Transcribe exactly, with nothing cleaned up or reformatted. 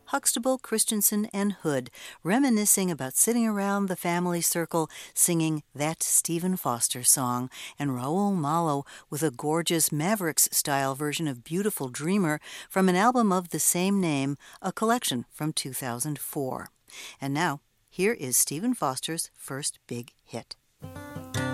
Huxtable, Christensen, and Hood, reminiscing about sitting around the family circle singing that Stephen Foster song, and Raoul Malo with a gorgeous Mavericks-style version of Beautiful Dreamer from an album of the same name, a collection from two thousand four. And now, here is Stephen Foster's first big hit.